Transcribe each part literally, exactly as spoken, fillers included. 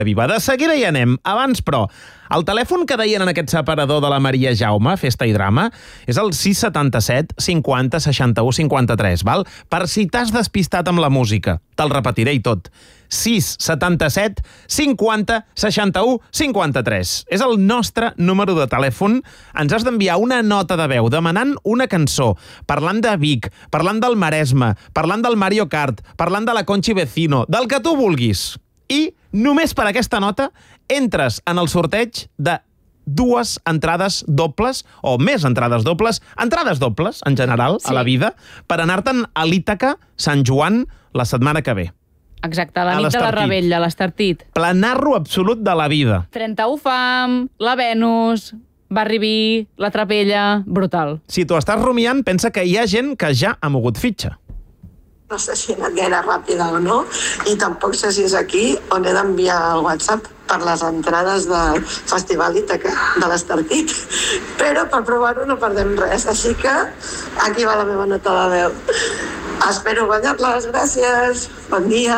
Viva. De seguida hi anem. Abans, però, el telèfon que deien en aquest separador de la Maria Jaume, Festa i Drama, és el sis setanta-set cinquanta seixanta-u cinquanta-tres, val? Per si t'has despistat amb la música. Te'l repetiré i tot. sis setanta-set cinquanta seixanta-u cinquanta-tres. És el nostre número de telèfon. Ens has d'enviar una nota de veu demanant una cançó, parlant de Vic, parlant del Maresme, parlant del Mario Kart, parlant de la Conchi Vecino, del que tu vulguis. I només per aquesta nota entres en el sorteig de dues entrades dobles, o més entrades dobles, entrades dobles, en general, sí, a la vida, per anar-te'n a l'Ítaca Sant Joan la setmana que ve. Exacte, la nit de la Rebella, l'Estartit. Planarro absolut de la vida. trenta-u fam, la Venus, Barri Vi, la Trapella, brutal. Si tu estàs rumiant, pensa que hi ha gent que ja ha mogut fitxa. No sé si he anat gaire ràpida o no, i tampoc sé si és aquí on he d'enviar el WhatsApp per les entrades del Festival Ítaca de l'Estartit. Però per provar-ho no perdem res, així que aquí va la meva nota de veu. Espero guanyar-les, gràcies, bon dia.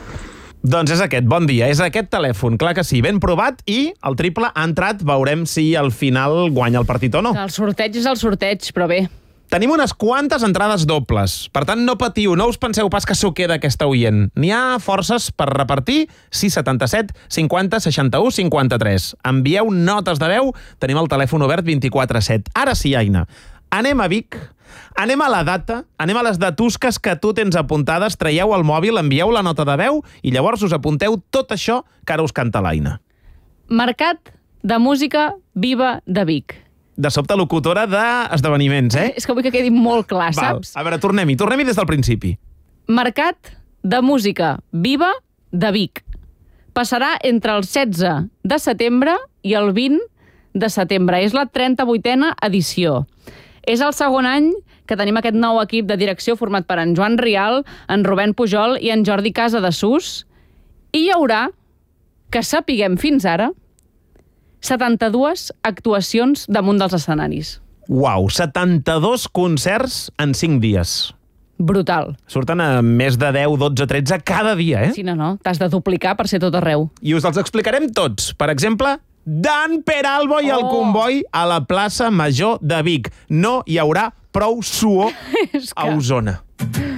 Doncs és aquest, bon dia, és aquest telèfon, clar que sí, ben provat, i el triple ha entrat, veurem si al final guanya el partit o no. El sorteig és el sorteig, però bé. Tenim unes quantes entrades dobles. Per tant, no patiu, no us penseu pas que s'ho queda aquesta oient. N'hi ha forces per repartir. sis setanta-set cinquanta seixanta-u cinquanta-tres. Envieu notes de veu. Tenim el telèfon obert vint-i-quatre set. Ara sí, Aina. Anem a Vic. Anem a la data. Anem a les datusques que tu tens apuntades. Traieu el mòbil, envieu la nota de veu i llavors us apunteu tot això que ara us canta l'Aina. Mercat de música viva de Vic. De sobte locutora d'esdeveniments, eh? És que vull que quedi molt clar, Val. saps? A veure, tornem-hi, tornem-hi des del principi. Mercat de música viva de Vic. Passarà entre el setze de setembre i el vint de setembre. És la trenta-vuitena edició. És el segon any que tenim aquest nou equip de direcció format per en Joan Rial, en Rubén Pujol i en Jordi Casadesús. I hi haurà, que sapiguem fins ara, setanta-dues actuacions damunt dels escenaris. Uau, setanta-dos concerts en cinc dies. Brutal. Surten a més de deu, dotze, tretze cada dia, eh? Sí, no, no, t'has de duplicar per ser tot arreu. I us els explicarem tots. Per exemple, Dan Peralbo i el Oh. comboi a la plaça Major de Vic. No hi haurà prou suor És que... a Osona.